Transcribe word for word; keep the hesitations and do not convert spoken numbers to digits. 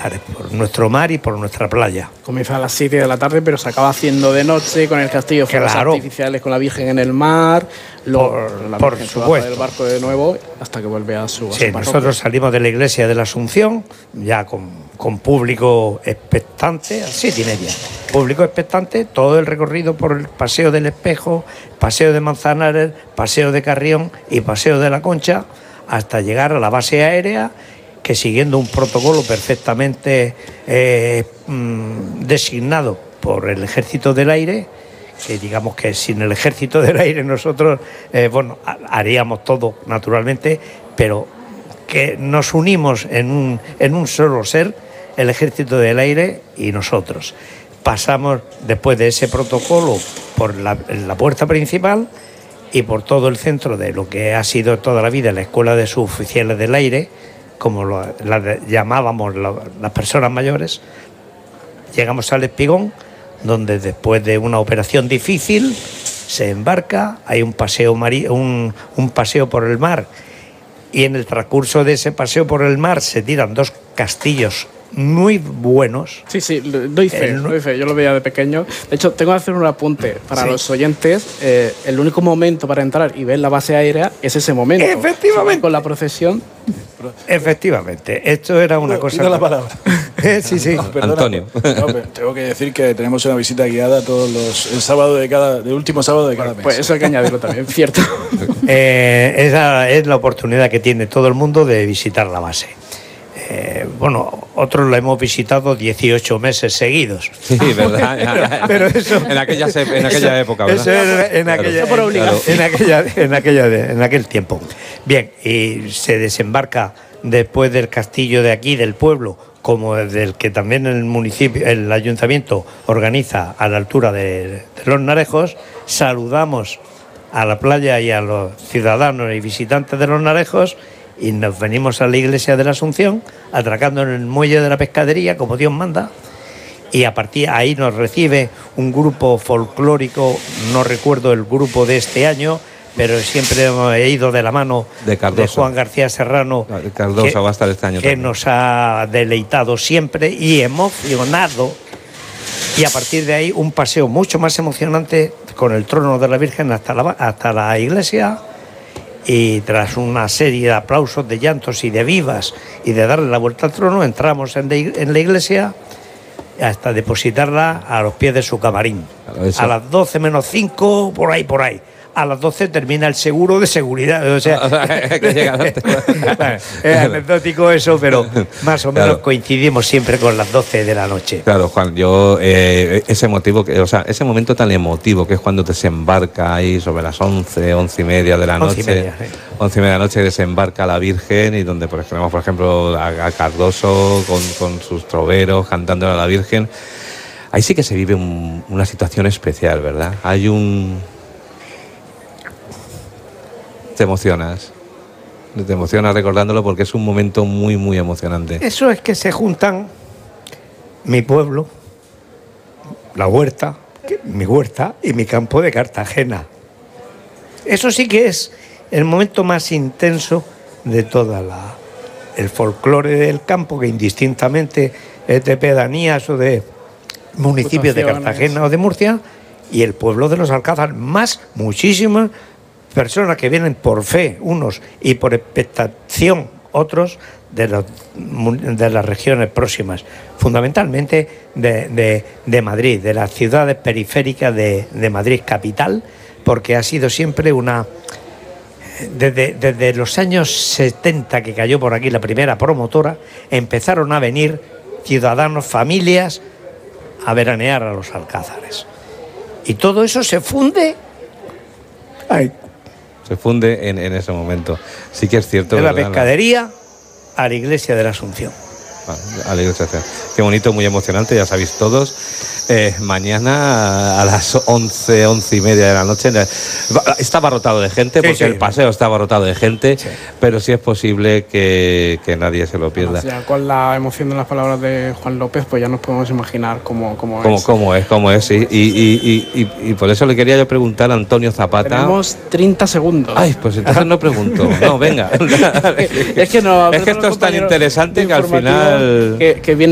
alcázares, por nuestro mar y por nuestra playa. Comienza a las siete de la tarde, pero se acaba haciendo de noche, con el castillo, fuegos claro. artificiales, con la Virgen en el mar, luego por, la por Virgen supuesto. del barco de nuevo, hasta que vuelve a su, a sí, su nosotros salimos de la iglesia de la Asunción, ya con, con público expectante, a siete y media. Público expectante, todo el recorrido por el Paseo del Espejo, Paseo de Manzanares, Paseo de Carrión y Paseo de la Concha, hasta llegar a la base aérea, que siguiendo un protocolo perfectamente eh, mmm, designado por el Ejército del Aire, que digamos que sin el Ejército del Aire nosotros, eh, bueno, haríamos todo naturalmente, pero que nos unimos en un, en un solo ser, el Ejército del Aire y nosotros. Pasamos después de ese protocolo por la, la puerta principal y por todo el centro de lo que ha sido toda la vida la Escuela de Suboficiales del Aire, como lo, la de, llamábamos la, las personas mayores. Llegamos al Espigón, donde después de una operación difícil se embarca, hay un paseo, mari, un, un paseo por el mar, y en el transcurso de ese paseo por el mar se tiran dos castillos muy buenos. Sí, sí, doy fe, el... doy fe, yo lo veía de pequeño. De hecho, tengo que hacer un apunte para sí. los oyentes. Eh, el único momento para entrar y ver la base aérea es ese momento. Efectivamente. Con la procesión. Efectivamente, esto era una no, cosa... la palabra. sí, sí. No, perdona, Antonio. No, tengo que decir que tenemos una visita guiada todos los el sábado de cada, el último sábado de cada bueno, mes. Pues eso hay que añadirlo también, cierto. eh, esa es la oportunidad que tiene todo el mundo de visitar la base. Eh, bueno, otros la hemos visitado dieciocho meses seguidos. Sí, verdad. Pero eso, en aquella, en aquella eso, época, ¿verdad? Eso era en, claro. aquella, por obligación. en, aquella, en, aquella, en aquel tiempo. Bien, y se desembarca después del castillo de aquí, del pueblo, como del que también el municipio, el ayuntamiento organiza a la altura de, de Los Narejos. Saludamos a la playa y a los ciudadanos y visitantes de Los Narejos y nos venimos a la iglesia de la Asunción, atracando en el muelle de la pescadería, como Dios manda, y a partir de ahí nos recibe un grupo folclórico, no recuerdo el grupo de este año, pero siempre hemos ido de la mano de, de Juan García Serrano, Cardoso que, va a estar este año que también. Nos ha deleitado siempre y emocionado, y a partir de ahí un paseo mucho más emocionante con el trono de la Virgen hasta la, hasta la iglesia. Y tras una serie de aplausos, de llantos y de vivas y de darle la vuelta al trono, entramos en, de, en la iglesia hasta depositarla a los pies de su camarín. Claro, a las doce menos cinco, por ahí, por ahí. A las doce termina el seguro de seguridad. O sea, que llega antes. Bueno, es anecdótico eso, pero más o menos claro. Coincidimos siempre con las doce de la noche. Claro, Juan, yo eh, ese motivo, que, o sea, ese momento tan emotivo que es cuando desembarca ahí sobre las once, once y media de la noche, once y media, sí. once y media de la noche desembarca la Virgen y donde pues, tenemos, por ejemplo, a, a Cardoso con, con sus troveros cantando a la Virgen. Ahí sí que se vive un, una situación especial, ¿verdad? Hay un... Te emocionas, te emocionas recordándolo porque es un momento muy, muy emocionante. Eso es que se juntan mi pueblo, la huerta, mi huerta y mi campo de Cartagena. Eso sí que es el momento más intenso de toda la el folclore del campo, que indistintamente es de pedanías o de municipios de Cartagena o de Murcia, y el pueblo de los Alcázares, más muchísimas personas que vienen por fe unos y por expectación otros de, los, de las regiones próximas, fundamentalmente de, de, de Madrid, de las ciudades periféricas de, de Madrid capital, porque ha sido siempre una... Desde, desde los años setenta que cayó por aquí la primera promotora, empezaron a venir ciudadanos, familias, a veranear a los Alcázares. Y todo eso se funde... Ay, Se funde en, en ese momento. Sí que es cierto. De la ¿verdad? pescadería a la iglesia de la Asunción. A la iglesia de la Asunción. Qué bonito, muy emocionante, ya sabéis todos. Eh, mañana a las once, once y media de la noche. Está abarrotado de gente, sí, porque sí, el paseo está abarrotado de gente, sí. Pero sí es posible que, que nadie se lo pierda. Ya con la emoción de las palabras de Juan López, pues ya nos podemos imaginar cómo, cómo es. Cómo, cómo es, cómo es, sí. Y, y, y, y, y por eso le quería yo preguntar a Antonio Zapata. Tenemos treinta segundos. Ay, pues entonces no pregunto. No, venga. es que no. Es que esto es tan interesante que al final... Que, que viene